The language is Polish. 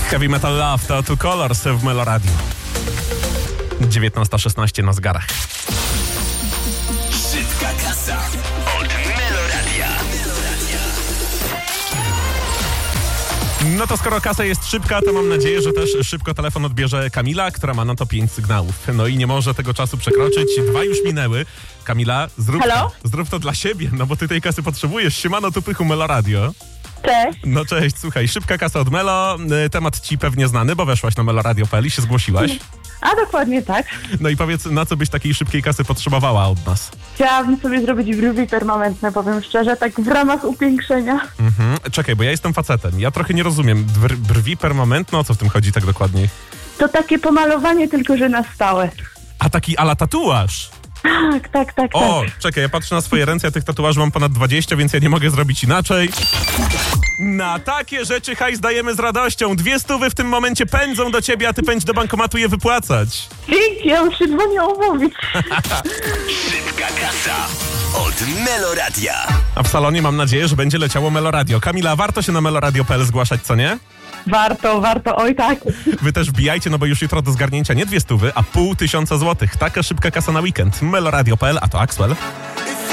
Heavy Metal Love to Two Colors w Meloradiu. 19:16 na zegarach. Szybka kasa od Meloradia. No to skoro kasa jest szybka, to mam nadzieję, że też szybko telefon odbierze Kamila, która ma na to 5 sygnałów. No i nie może tego czasu przekroczyć. 2 już minęły. Kamila, zrób to dla siebie, no bo ty tej kasy potrzebujesz. Siemano, tu Pychu, Meloradio. Cześć. No cześć, słuchaj, szybka kasa od Melo. Temat ci pewnie znany, bo weszłaś na meloradio.pl i się zgłosiłaś. A dokładnie tak. No i powiedz, na co byś takiej szybkiej kasy potrzebowała od nas? Chciałabym sobie zrobić brwi permanentne, powiem szczerze, tak w ramach upiększenia. Czekaj, bo ja jestem facetem. Ja trochę nie rozumiem. Brwi permanentne, o co w tym chodzi tak dokładniej? To takie pomalowanie, tylko że na stałe. A taki ala tatuaż. Tak. O, czekaj, ja patrzę na swoje ręce, ja tych tatuaży mam ponad 20, więc ja nie mogę zrobić inaczej. Na takie rzeczy hajs dajemy z radością. 200 w tym momencie pędzą do ciebie, a ty pędź do bankomatu je wypłacać. Dzięki, ja już się dzwonię umówić. Szybka kasa od Meloradia. A w salonie mam nadzieję, że będzie leciało Meloradio. Kamila, warto się na meloradio.pl zgłaszać, co nie? Warto, oj tak. Wy też wbijajcie, no bo już jutro do zgarnięcia nie 200, a 500 złotych. Taka szybka kasa na weekend. Meloradio.pl, a to Axwell.